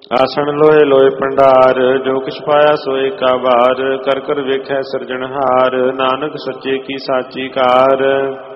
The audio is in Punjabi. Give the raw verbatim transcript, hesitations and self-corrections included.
ਆਸਣ ਲੋਏ ਲੋਏ ਭੰਡਾਰ, ਜੋ ਕਿਛ ਪਾਇਆ ਸੋ ਏਕਾ ਵਾਰ। ਕਰ ਕਰ ਵੇਖੈ ਸਿਰਜਣਹਾਰ, ਨਾਨਕ ਸੱਚੇ ਕੀ ਸਾਚੀ ਕਾਰ।